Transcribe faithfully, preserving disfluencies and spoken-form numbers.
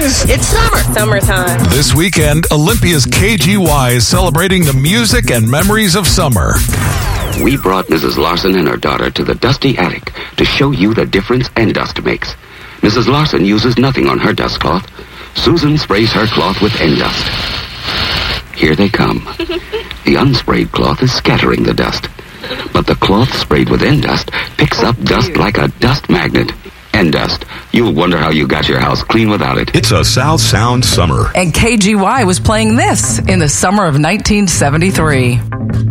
guys. It's summer. Summertime. This weekend, Olympia's K G Y is celebrating the music and memories of summer. We brought Missus Larson and her daughter to the dusty attic to show you the difference Endust makes. Missus Larson uses nothing on her dust cloth. Susan sprays her cloth with Endust. Here they come. The unsprayed cloth is scattering the dust. But the cloth sprayed with Endust picks up dust like a dust magnet. Endust. You'll wonder how you got your house clean without it. It's a South Sound summer. And K G Y was playing this in the summer of nineteen seventy-three.